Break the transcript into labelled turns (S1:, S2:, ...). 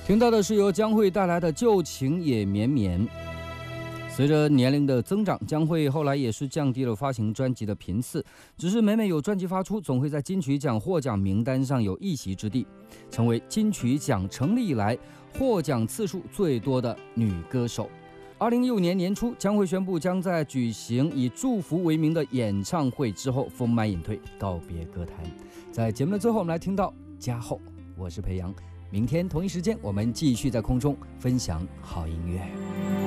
S1: 听到的是由江蕙带来的《旧情也绵绵》。随着年龄的增长，江蕙后来也是降低了发行专辑的频次，只是每每有专辑发出，总会在金曲奖获奖名单上有一席之地，成为金曲奖成立以来获奖次数最多的女歌手。2015年年初，江蕙宣布将在举行以祝福为名的演唱会之后丰满隐退，告别歌坛。在节目的最后，我们来听到加厚。我是裴阳，明天同一时间我们继续在空中分享好音乐。